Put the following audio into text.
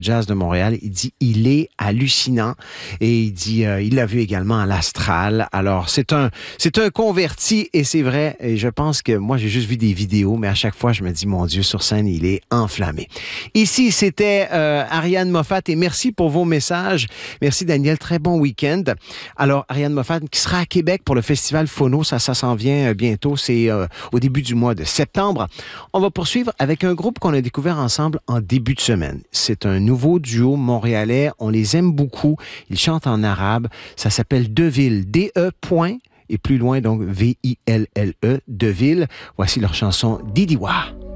Jazz de Montréal. Il dit il est hallucinant et il dit il l'a vu également à l'Astral. Alors c'est un converti et c'est vrai. Et je pense que moi j'ai juste vu des vidéos, mais à chaque fois je me dis mon Dieu, sur scène il est enflammé. Ici c'était Ariane Moffat et merci pour vos messages. Merci Daniel, très bon week-end. Alors Ariane Moffat qui sera à Québec pour le festival Phono, ça s'en vient bientôt. C'est au début du mois de septembre. On va poursuivre avec un groupe qu'on a découvert ensemble en début de semaine. C'est un nouveau duo montréalais. On les aime beaucoup. Ils chantent en arabe. Ça s'appelle Deville. D-E. Et plus loin, donc V-I-L-L-E. Deville. Voici leur chanson Didiwa.